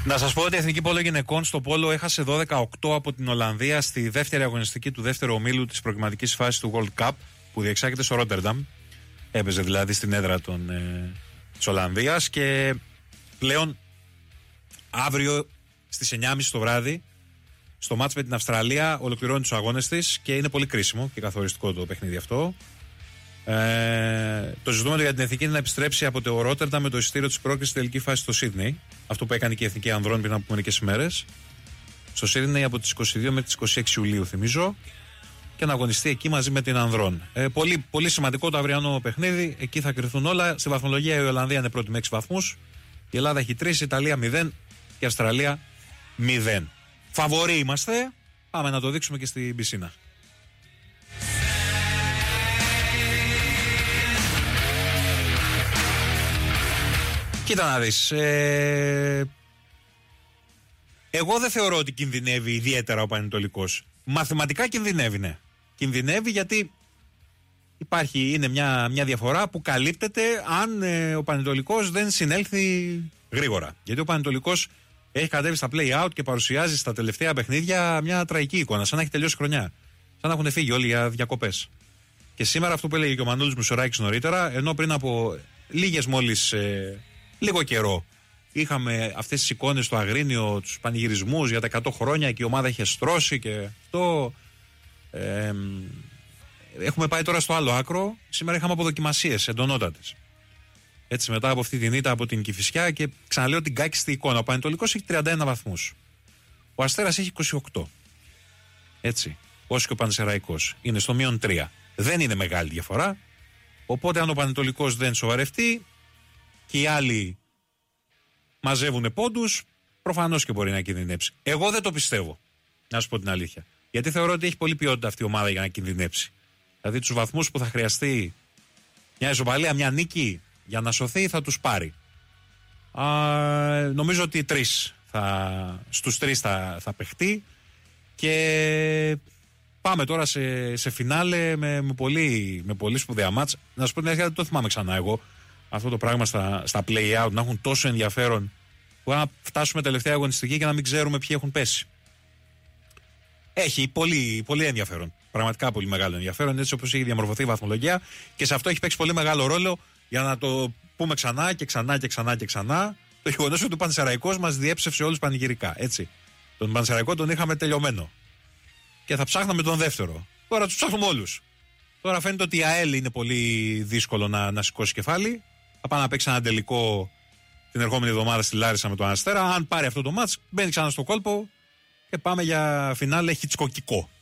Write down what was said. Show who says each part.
Speaker 1: Να σας πω ότι η Εθνική Πόλο Γυναικών στο Πόλο έχασε 12-8 από την Ολλανδία στη δεύτερη αγωνιστική του δεύτερου ομίλου της προκριματικής φάσης του World Cup που διεξάγεται στο Ρότερνταμ. Έπαιζε δηλαδή στην έδρα της Ολλανδίας και πλέον αύριο στις 9.30 το βράδυ στο μάτς με την Αυστραλία ολοκληρώνει τους αγώνες της και είναι πολύ κρίσιμο και καθοριστικό το παιχνίδι αυτό. Το ζητούμενο για την Εθνική είναι να επιστρέψει από το Ρότερνταμ με το εισιτήριο της πρόκρισης στη τελική φάση στο Σίδνεϊ. Αυτό που έκανε και η Εθνική Ανδρών πριν από μερικές ημέρες. Στο Σίδνεϊ από τις 22 μέχρι τις 26 Ιουλίου, θυμίζω. Και να αγωνιστεί εκεί μαζί με την Ανδρών. Πολύ, πολύ σημαντικό το αυριανό παιχνίδι. Εκεί θα κρυθούν όλα. Στη βαθμολογία η Ολλανδία είναι πρώτη με 6 βαθμούς. Η Ελλάδα έχει 3, η Ιταλία 0 και η Αυστραλία 0. Φαβοροί είμαστε. Πάμε να το δείξουμε και στην πισίνα. Κοίτα να δεις. Εγώ δεν θεωρώ ότι κινδυνεύει ιδιαίτερα ο Πανετολικός. Μαθηματικά κινδυνεύει, ναι. Κινδυνεύει γιατί είναι μια διαφορά που καλύπτεται αν ο Πανετολικός δεν συνέλθει γρήγορα. Γιατί ο Πανετολικός έχει κατέβει στα play-out και παρουσιάζει στα τελευταία παιχνίδια μια τραγική εικόνα, σαν να έχει τελειώσει χρονιά. Σαν να έχουν φύγει όλοι για διακοπές. Και σήμερα αυτό που έλεγε και ο Μανούλης Μουσοράκης νωρίτερα, ενώ πριν από λίγο καιρό είχαμε αυτές τις εικόνες στο Αγρίνιο, τους πανηγυρισμούς για τα 100 χρόνια και η ομάδα είχε στρώσει και αυτό. Έχουμε πάει τώρα στο άλλο άκρο. Σήμερα είχαμε αποδοκιμασίες εντονότατες. Έτσι, μετά από αυτή την ήττα από την Κηφισιά και ξαναλέω την κάκιστη εικόνα. Ο Πανετολικός έχει 31 βαθμούς. Ο Αστέρας έχει 28. Έτσι. Όσο και ο Πανσεραϊκός. Είναι στο -3. Δεν είναι μεγάλη διαφορά. Οπότε, αν ο Πανετολικός δεν σοβαρευτεί και οι άλλοι μαζεύουν πόντους, προφανώς και μπορεί να κινδυνεύσει. Εγώ δεν το πιστεύω, να σου πω την αλήθεια. Γιατί θεωρώ ότι έχει πολλή ποιότητα αυτή η ομάδα για να κινδυνεύσει. Δηλαδή, τους βαθμούς που θα χρειαστεί μια ισοπαλία, μια νίκη για να σωθεί, θα τους πάρει. Νομίζω ότι στους 3 θα παιχτεί και πάμε τώρα σε φινάλε με πολύ σπουδαία μάτς. Να σου πω την αλήθεια, δεν το θυμάμαι ξανά εγώ αυτό το πράγμα στα play-out, να έχουν τόσο ενδιαφέρον που να φτάσουμε τελευταία αγωνιστική και να μην ξέρουμε ποιοι έχουν πέσει. Έχει πολύ, πολύ ενδιαφέρον. Πραγματικά πολύ μεγάλο ενδιαφέρον, έτσι όπως έχει διαμορφωθεί η βαθμολογία και σε αυτό έχει παίξει πολύ μεγάλο ρόλο, για να το πούμε ξανά και ξανά και ξανά και ξανά, το γεγονός ότι ο Πανσεραϊκός μας διέψευσε όλους πανηγυρικά. Έτσι. Τον Πανσεραϊκό τον είχαμε τελειωμένο. Και θα ψάχναμε τον δεύτερο. Τώρα τους ψάχνουμε όλους. Τώρα φαίνεται ότι η ΑΕΛ είναι πολύ δύσκολο να σηκώσει κεφάλι. Θα πάει να παίξει ένα τελικό την ερχόμενη εβδομάδα στη Λάρισα με τον Αστέρα. Αν πάρει αυτό το μάτς, μπαίνει ξανά στο κόλπο και πάμε για φινάλε χιτσκοκικό.